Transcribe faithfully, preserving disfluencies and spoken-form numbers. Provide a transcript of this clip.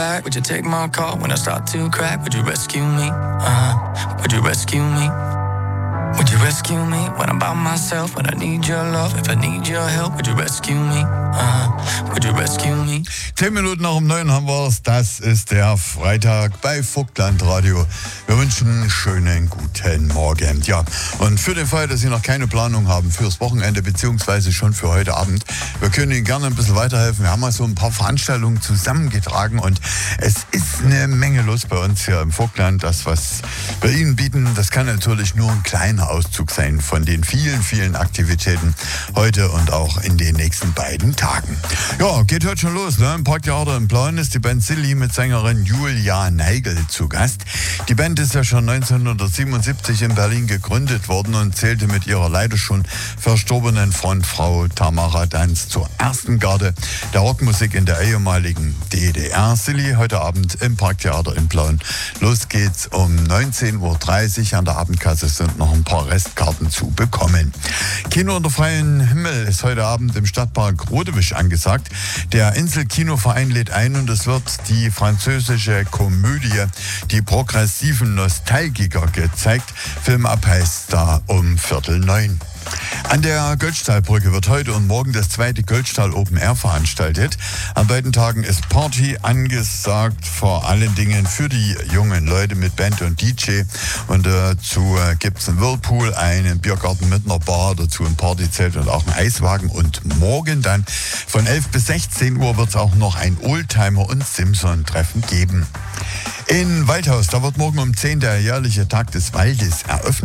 back? Would you take my call when I start to crack? Would you rescue me? Uh-huh. Would you rescue me? Would you rescue me when I'm by myself? When I need your love, if I need your help, would you rescue me? Uh-huh. Would you rescue me? Zehn Minuten nach um neun haben wir es. Das ist der Freitag bei Vogtland Radio. Wir wünschen einen schönen guten Morgen. Ja, und für den Fall, dass Sie noch keine Planung haben fürs Wochenende beziehungsweise schon für heute Abend, wir können Ihnen gerne ein bisschen weiterhelfen. Wir haben mal so ein paar Veranstaltungen zusammengetragen und es ist eine Menge los bei uns hier im Vogtland. Das, was wir Ihnen bieten, das kann natürlich nur ein kleiner Auszug sein von den vielen, vielen Aktivitäten heute und auch in den nächsten beiden Tagen. Ja, geht heute schon los, ne? Im Parktheater in Plauen ist die Band Silly mit Sängerin Julia Neigel zu Gast. Die Band ist ja schon neunzehnhundertsiebenundsiebzig in Berlin gegründet worden und zählte mit ihrer leider schon verstorbenen Frontfrau Tamara Danz zur ersten Garde der Rockmusik in der ehemaligen D D R. Silly heute Abend im Parktheater in Plauen. Los geht's um neunzehn Uhr dreißig. An der Abendkasse sind noch ein paar Restkarten zu bekommen. Kino unter freiem Himmel ist heute Abend im Stadtpark Rodewisch angesagt. Der Inselkinoverein lädt ein und es wird die französische Komödie Die progressiven Nostalgiker gezeigt. Film ab heißt da um Viertel neun. An der Götztalbrücke wird heute und morgen das zweite Götztal Open Air veranstaltet. An beiden Tagen ist Party angesagt, vor allen Dingen für die jungen Leute mit Band und D J. Und dazu äh, gibt es einen Whirlpool, einen Biergarten mit einer Bar, dazu ein Partyzelt und auch einen Eiswagen. Und morgen dann von elf bis sechzehn Uhr wird es auch noch ein Oldtimer- und Simpson-Treffen geben. In Waldhaus, da wird morgen um zehn der jährliche Tag des Waldes eröffnet.